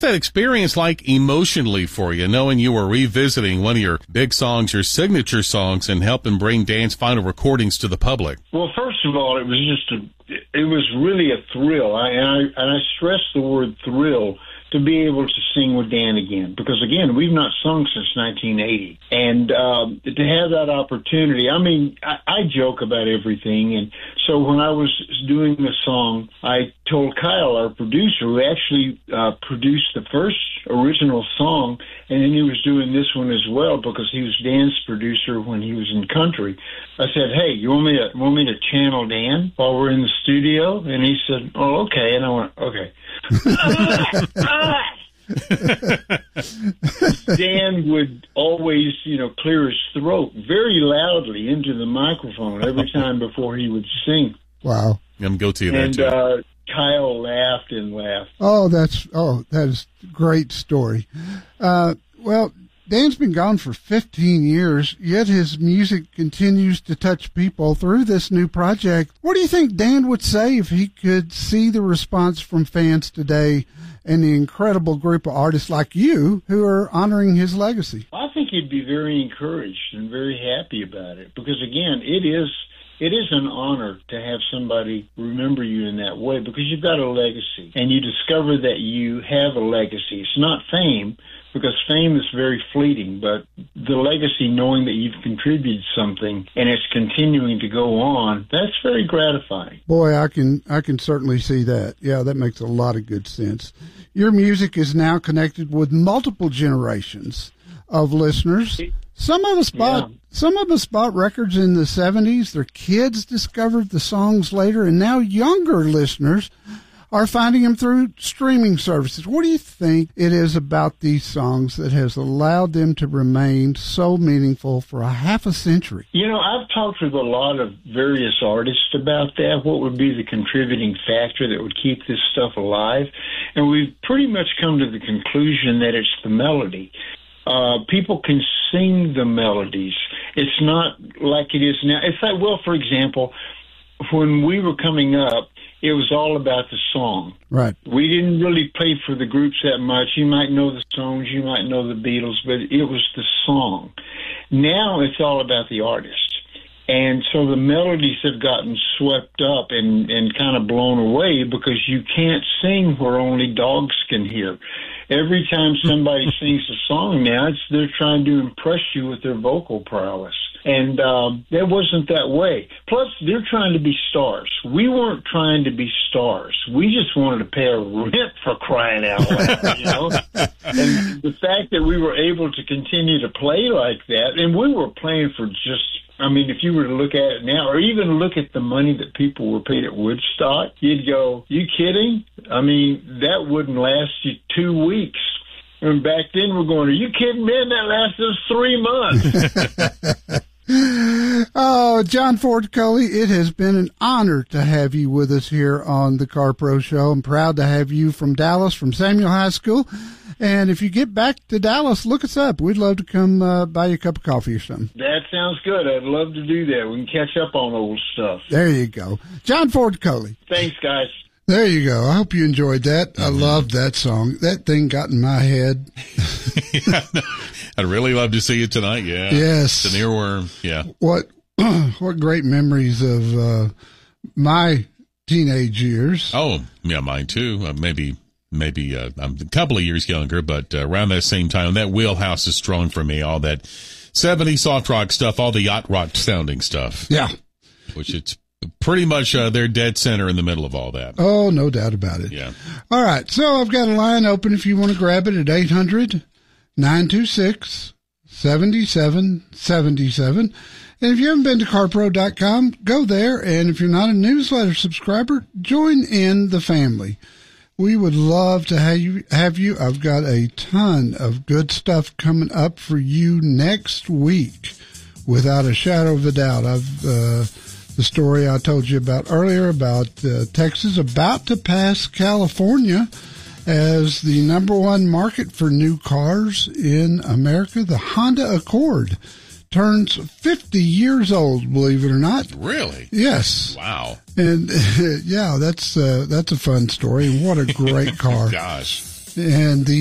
That experience like emotionally for you, knowing you were revisiting one of your big songs, your signature songs, and helping bring Dan's final recordings to the public? Well, first of all, it was really a thrill. I stress the word thrill to be able to sing with Dan again, because again, we've not sung since 1980, and to have that opportunity. I mean, I joke about everything, and so when I was doing the song, I told Kyle, our producer, who actually produced the first original song, and then he was doing this one as well because he was Dan's producer when he was in country. I said, "Hey, you want me to channel Dan while we're in the studio?" And he said, "Oh, okay." And I went, "Okay." Dan would always, clear his throat very loudly into the microphone every time before he would sing. Wow. I'm guilty of that, too. And Kyle laughed and laughed. That is a great story. Well, Dan's been gone for 15 years, yet his music continues to touch people through this new project. What do you think Dan would say if he could see the response from fans today and the incredible group of artists like you who are honoring his legacy? I think he'd be very encouraged and very happy about it because, again, it is an honor to have somebody remember you in that way because you've got a legacy and you discover that you have a legacy. It's not fame, because fame is very fleeting, but the legacy, knowing that you've contributed something and it's continuing to go on, that's very gratifying. Boy, I can certainly see that. Yeah, that makes a lot of good sense. Your music is now connected with multiple generations of listeners. Some of us bought records in the 70s. Their kids discovered the songs later, and now younger listeners are finding them through streaming services. What do you think it is about these songs that has allowed them to remain so meaningful for a half a century? I've talked with a lot of various artists about that. What would be the contributing factor that would keep this stuff alive? And we've pretty much come to the conclusion that it's the melody. People can sing the melodies. It's not like it is now. It's like, well, for example, when we were coming up, it was all about the song. Right. We didn't really play for the groups that much. You might know the songs, you might know the Beatles, but it was the song. Now it's all about the artist. And so the melodies have gotten swept up and kind of blown away because you can't sing where only dogs can hear. Every time somebody sings a song now, they're trying to impress you with their vocal prowess. And that wasn't that way. Plus, they're trying to be stars. We weren't trying to be stars. We just wanted to pay our rent, for crying out loud, And the fact that we were able to continue to play like that, and we were playing for if you were to look at it now, or even look at the money that people were paid at Woodstock, you'd go, you kidding? That wouldn't last you 2 weeks. And back then we're going, are you kidding, man? That lasted us 3 months. Oh, John Ford Coley, it has been an honor to have you with us here on the Car Pro Show. I'm proud to have you from Dallas, from Samuel High School. And if you get back to Dallas, look us up. We'd love to come buy you a cup of coffee or something. That sounds good. I'd love to do that. We can catch up on old stuff. There you go. John Ford Coley. Thanks, guys. There you go. I hope you enjoyed that. I loved that song. That thing got in my head. I'd really love to see you tonight. Yeah. Yes. It's an earworm. Yeah. What great memories of my teenage years. Oh, yeah, mine too. Maybe I'm a couple of years younger, but around that same time, that wheelhouse is strong for me. All that 70s soft rock stuff, all the yacht rock sounding stuff. Yeah. Which it's pretty much they're dead center in the middle of all that. Oh, no doubt about it. Yeah. All right. So I've got a line open if you want to grab it at 800-926-7777. And if you haven't been to carpro.com, go there. And if you're not a newsletter subscriber, join in the family. We would love to have you. I've got a ton of good stuff coming up for you next week, without a shadow of a doubt. The story I told you about earlier about Texas about to pass California as the number one market for new cars in America. The Honda Accord turns 50 years old, believe it or not. Really? Yes. Wow. And yeah, that's a fun story. What a great car. Gosh. And the